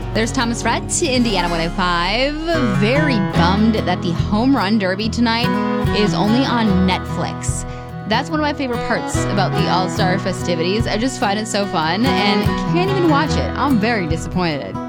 There's Thomas Rhett, Indiana 105. Very bummed that the Home Run Derby tonight is only on Netflix. That's one of my favorite parts about the All-Star festivities. I just find it so fun and can't even watch it. I'm very disappointed.